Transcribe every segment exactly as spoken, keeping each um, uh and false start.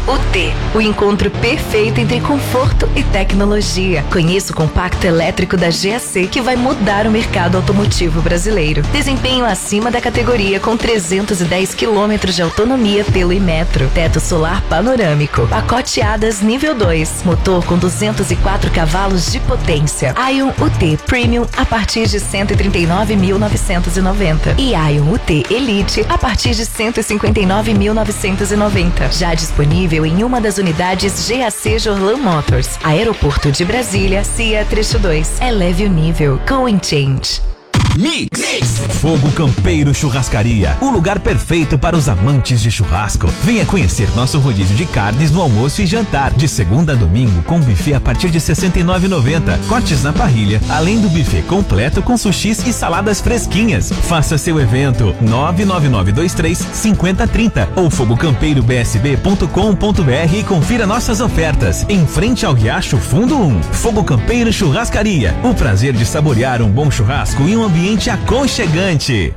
U T, o encontro perfeito entre conforto e tecnologia. Conheça o compacto elétrico da G A C que vai mudar o mercado automotivo brasileiro. Desempenho acima da categoria com trezentos e dez quilômetros de autonomia pelo Imetro. Teto solar panorâmico. Pacote A D A S nível dois. Motor com duzentos e quatro cavalos de potência. Ion U T Premium a partir de cento e trinta e nove mil novecentos e noventa. E Ion U T Elite a partir de cento e cinquenta e nove mil novecentos e noventa. Já disponível em uma das unidades G A C Jorlan Motors, Aeroporto de Brasília, C I A Trecho dois. Eleve o nível com Inchange. Mix. Mix. Fogo Campeiro Churrascaria, o lugar perfeito para os amantes de churrasco. Venha conhecer nosso rodízio de carnes no almoço e jantar, de segunda a domingo, com buffet a partir de sessenta e nove reais e noventa centavos. Cortes na parrilha, além do buffet completo com sushis e saladas fresquinhas. Faça seu evento nove nove nove dois três cinco zero três zero ou fogo campeiro b s b ponto com ponto b r e confira nossas ofertas. Em frente ao Riacho Fundo um. Fogo Campeiro Churrascaria, o prazer de saborear um bom churrasco em um ambiente aconchegante.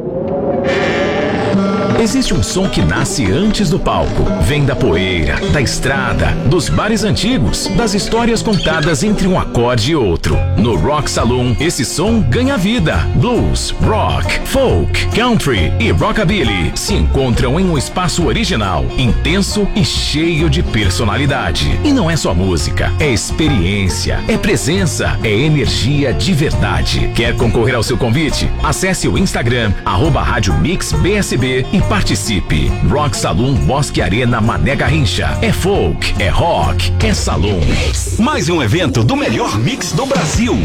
Existe um som que nasce antes do palco. Vem da poeira, da estrada, dos bares antigos, das histórias contadas entre um acorde e outro. No Rock Saloon, esse som ganha vida. Blues, rock, folk, country e rockabilly se encontram em um espaço original, intenso e cheio de personalidade. E não é só música, é experiência, é presença, é energia de verdade. Quer concorrer ao seu convite? Acesse o Instagram, arroba Rádio Mix B S B e participe. Rock Saloon Bosque Arena Mané Garrincha. É folk, é rock, é salão. Mais um evento do melhor mix do Brasil.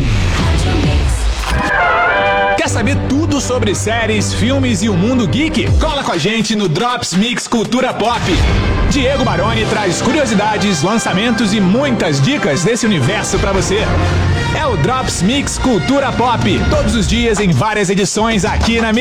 Quer saber tudo sobre séries, filmes e o mundo geek? Cola com a gente no Drops Mix Cultura Pop. Diego Baroni traz curiosidades, lançamentos e muitas dicas desse universo pra você. É o Drops Mix Cultura Pop, todos os dias em várias edições aqui na